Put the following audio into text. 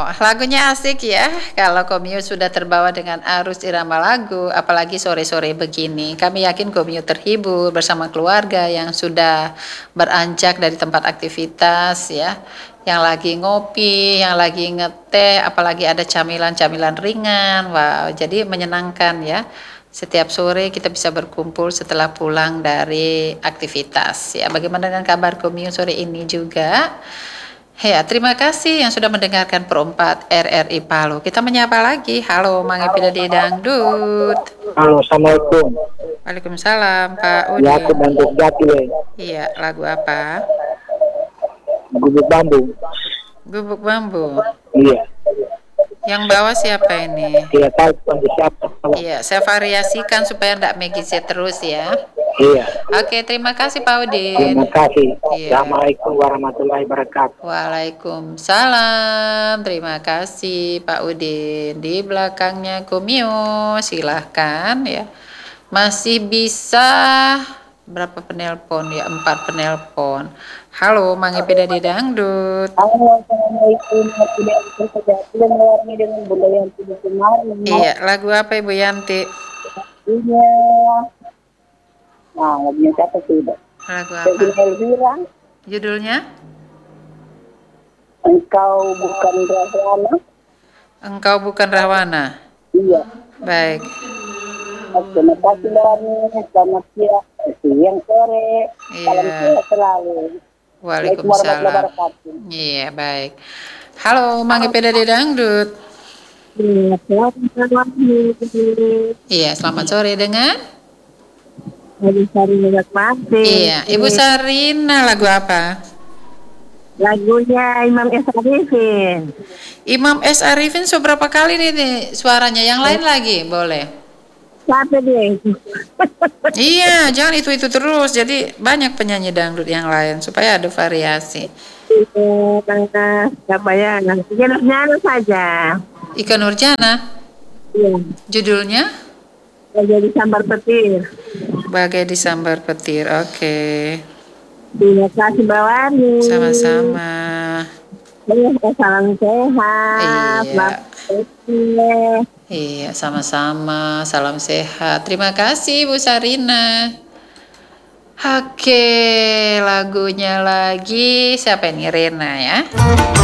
lagunya asik ya. Kalau Komio sudah terbawa dengan arus irama lagu, apalagi sore-sore begini. Kami yakin Komio terhibur bersama keluarga yang sudah beranjak dari tempat aktivitas ya. Yang lagi ngopi, yang lagi ngeteh, apalagi ada camilan-camilan ringan. Wow, jadi menyenangkan ya. Setiap sore kita bisa berkumpul setelah pulang dari aktivitas ya. Bagaimana dengan kabar Komio sore ini juga? Ya, terima kasih yang sudah mendengarkan Perempat RRI Palu. Kita menyapa lagi. Halo, Mang Epidadi Dangdut. Halo, Assalamualaikum. Waalaikumsalam, Pak Ya, aku Udin. Bandung Jati, Iya, lagu apa? Gubuk Bambu. Gubuk Bambu. Iya, Yang bawa siapa ini? tidak tahu panggil siapa. Iya, saya variasikan supaya enggak Megizet terus ya. Iya, Oke, terima kasih Pak terima Udin. kasih. Iya. Assalamualaikum warahmatullahi wabarakatuh. Waalaikumsalam. Terima kasih Pak Udin. Di belakangnya Komio, silahkan ya. Masih bisa berapa penelpon ya? 4 penelpon. Halo, Mang Epidadi Dangdut. Halo, Assalamualaikum. Tidak terjadi mewarnai dengan budaya yang tidak kemarin. Iya, lagu apa Ibu Yanti? Iya. Nah, lagunya siapa tidak? Lagu Jadi apa? Elvira, Judulnya? engkau bukan Rahwana. Engkau Bukan Rahwana. Iya. Baik. Terima kasih Warni. Selamat siang sore. Salam Iya. sehat selalu. Assalamualaikum warahmatullahi Waalaikumsalam. wabarakatuh. Iya, baik. Halo, Mang Epidadi Dangdut. Iya, selamat sore dengan? Ibu Sarina Masih. Iya, Ibu Sarina, lagu apa? Lagunya Imam S. Arifin. Imam S. Arifin seberapa kali nih suaranya? Yang lain lagi, boleh. Siapa dia? Iya, jangan itu terus. Jadi banyak penyanyi dangdut yang lain supaya ada variasi. Siapa ya? Nyana saja. Ika Nurjana, Iya. judulnya Jadi sambar petir. Bagai Disambar Petir. Oke, Terima kasih Mbak Wani. sama-sama. Salam sehat. Iya. Petir. Iya, sama-sama. Salam sehat. Terima kasih Bu Sarina. Oke, lagunya lagi siapa ini? Rena ya.